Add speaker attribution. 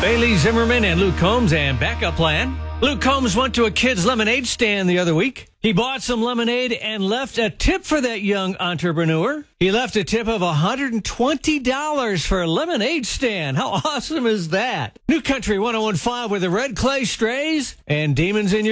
Speaker 1: Bailey Zimmerman and Luke Combs and Backup Plan. Luke Combs went to a kid's lemonade stand the other week. He bought some lemonade and left a tip for that young entrepreneur. He left a tip of $120 for a lemonade stand. How awesome is that? New Country 101.5 with the Red Clay Strays and Demons in Your